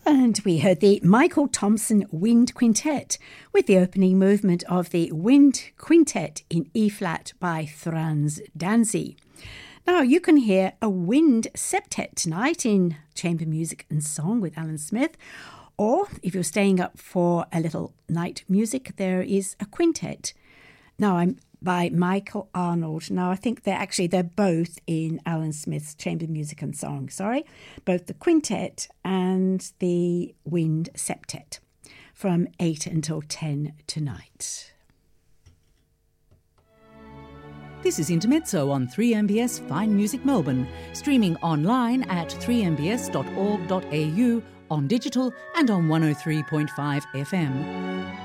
And we heard the Michael Thompson Wind Quintet with the opening movement of the Wind Quintet in E-flat by Frans Danzy. Now you can hear a wind septet tonight in Chamber Music and Song with Alan Smith, or if you're staying up for a little night music, there is a quintet. Now I'm by Michael Arnold. Now, I think they're both in Alan Smith's Chamber Music and Song, both the quintet and the wind septet from 8 until 10 tonight. This is Intermezzo on 3MBS Fine Music Melbourne, streaming online at 3mbs.org.au, on digital and on 103.5 FM.